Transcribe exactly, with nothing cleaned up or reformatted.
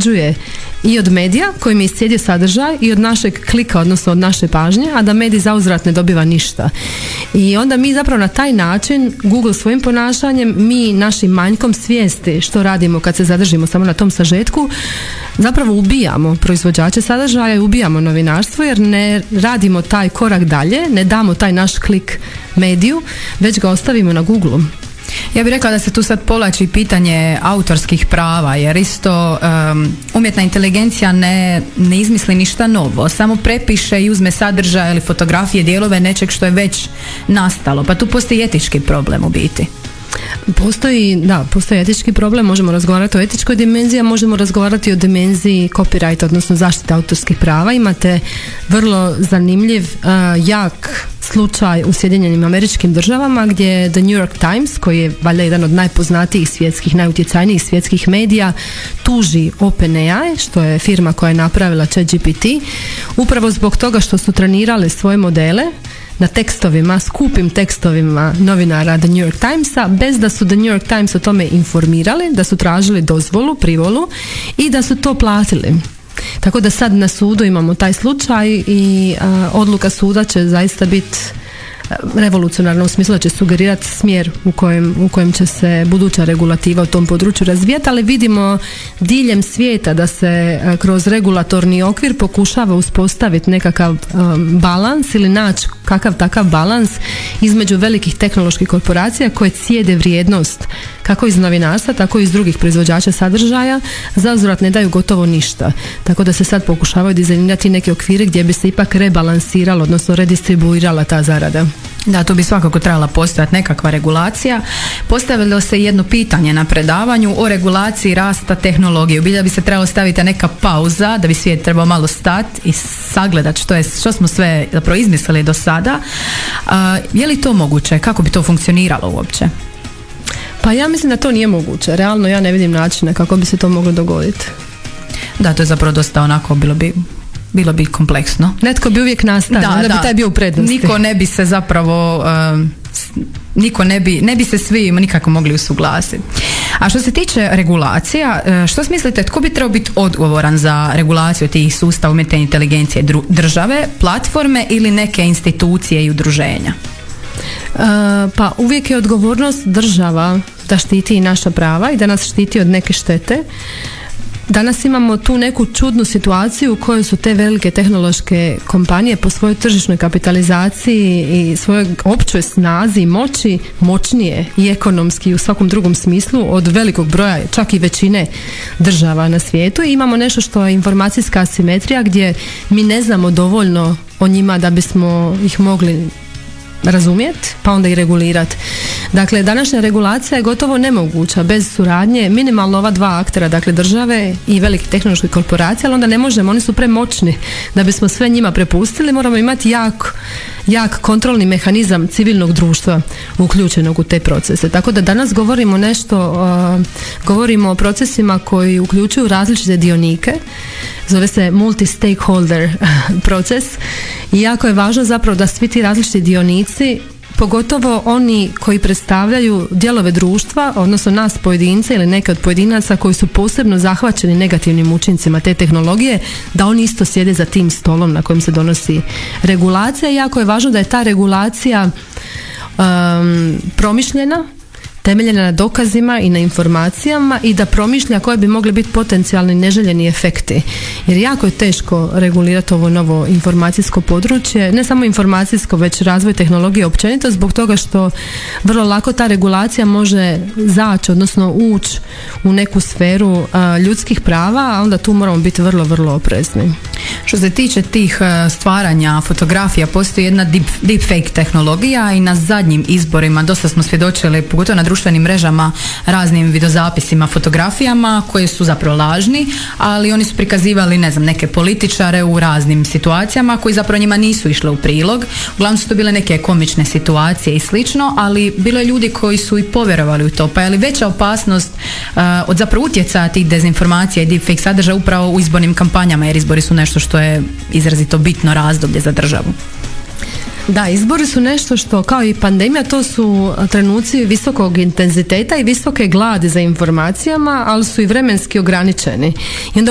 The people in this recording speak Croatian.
zarađuje i od medija koji mi iscijedi sadržaj i od našeg klika, odnosno od naše pažnje, a da medij zauzvrat ne dobiva ništa. I onda mi zapravo na taj način, Google svojim ponašanjem, mi našim manjkom svijesti što radimo kad se zadržimo samo na tom sažetku, zapravo ubijamo proizvođače sadržaja i ubijamo novinarstvo, jer ne radimo taj korak dalje, ne damo taj naš klik mediju, već ga ostavimo na Google-u. Ja bih rekla da se tu sad povlači pitanje autorskih prava, jer isto um, umjetna inteligencija ne, ne izmisli ništa novo, samo prepiše i uzme sadržaj ili fotografije, dijelove nečeg što je već nastalo, pa tu postoji etički problem u biti. Postoji, da, postoji etički problem, možemo razgovarati o etičkoj dimenziji, a možemo razgovarati o dimenziji copyright, odnosno zaštite autorskih prava. Imate vrlo zanimljiv, uh, jak slučaj u Sjedinjenim Američkim Državama gdje je The New York Times, koji je valjda jedan od najpoznatijih svjetskih, najutjecajnijih svjetskih medija, tuži OpenAI, što je firma koja je napravila ChatGPT, upravo zbog toga što su trenirali svoje modele na tekstovima, skupim tekstovima novinara The New York Timesa, bez da su The New York Times o tome informirali, da su tražili dozvolu, privolu i da su to platili. Tako da sad na sudu imamo taj slučaj i a, odluka suda će zaista biti revolucionarna u smislu da će sugerirati smjer u kojem, u kojem će se buduća regulativa u tom području razvijati, ali vidimo diljem svijeta da se kroz regulatorni okvir pokušava uspostaviti nekakav um, balans ili naći kakav takav balans između velikih tehnoloških korporacija koje cijede vrijednost kako iz novinarstva, tako i iz drugih proizvođača sadržaja, zauzvrat ne daju gotovo ništa. Tako da se sad pokušavaju dizajnirati neke okvire gdje bi se ipak rebalansiralo, odnosno redistribuirala ta zarada. Da, tu bi svakako trebala postojati nekakva regulacija. Postavilo se jedno pitanje na predavanju o regulaciji rasta tehnologije. Bilja bi se trebalo staviti neka pauza, da bi svijet trebao malo stati i sagledati što, je, što smo sve zapravo izmislili do sada. Uh, je li to moguće? Kako bi to funkcioniralo uopće? Pa ja mislim da to nije moguće. Realno ja ne vidim načina kako bi se to moglo dogoditi. Da, to je zapravo dosta onako, bilo bi bilo bi kompleksno. Netko bi uvijek nastavio, onda da. bi taj bio u prednosti. Niko ne bi se zapravo um, niko ne bi, ne bi se svi nikako mogli usuglasiti. A što se tiče regulacija, što smislite, tko bi trebao biti odgovoran za regulaciju tih sustava umjetne inteligencije? Države, platforme ili neke institucije i udruženja? Uh, pa uvijek je odgovornost država da štiti i naša prava i da nas štiti od neke štete. Danas imamo tu neku čudnu situaciju u kojoj su te velike tehnološke kompanije po svojoj tržišnoj kapitalizaciji i svojoj općoj snazi i moći moćnije i ekonomski i u svakom drugom smislu od velikog broja, čak i većine država na svijetu. I imamo nešto što je informacijska asimetrija gdje mi ne znamo dovoljno o njima da bismo ih mogli razumjeti, pa onda i regulirati. Dakle, današnja regulacija je gotovo nemoguća bez suradnje minimalno ova dva aktera, dakle države i velike tehnološke korporacije, ali onda ne možemo, oni su premoćni da bismo sve njima prepustili, moramo imati jak, jak kontrolni mehanizam civilnog društva uključenog u te procese. Tako da danas govorimo nešto, uh, govorimo o procesima koji uključuju različite dionike, zove se multi-stakeholder proces i jako je važno zapravo da svi ti različiti dionici, pogotovo oni koji predstavljaju dijelove društva, odnosno nas pojedince ili neke od pojedinaca koji su posebno zahvaćeni negativnim učincima te tehnologije, da oni isto sjede za tim stolom na kojem se donosi regulacija. I jako je važno da je ta regulacija um, promišljena, temeljena na dokazima i na informacijama i da promišlja koje bi mogli biti potencijalni neželjeni efekti. Jer jako je teško regulirati ovo novo informacijsko područje, ne samo informacijsko, već razvoj tehnologije općenito, zbog toga što vrlo lako ta regulacija može zaći, odnosno ući u neku sferu a, ljudskih prava, a onda tu moramo biti vrlo, vrlo oprezni. Što se tiče tih stvaranja fotografija, postoji jedna deep, deepfake tehnologija i na zadnjim izborima dosta smo svjedočili, pogotovo na društvenim mrežama, raznim videozapisima, fotografijama koje su zapravo lažni, ali oni su prikazivali, ne znam, neke političare u raznim situacijama koji zapravo njima nisu išle u prilog. Uglavnom su to bile neke komične situacije i slično, ali bilo je ljudi koji su i povjerovali u to. Pa je li veća opasnost uh, od zapravo utjecaja tih dezinformacija i deepfake sadržaja upravo u izbornim kampanjama, jer izbori su nešto što je izrazito bitno razdoblje za državu? Da, izbori su nešto što, kao i pandemija, to su trenuci visokog intenziteta i visoke gladi za informacijama, ali su i vremenski ograničeni. I onda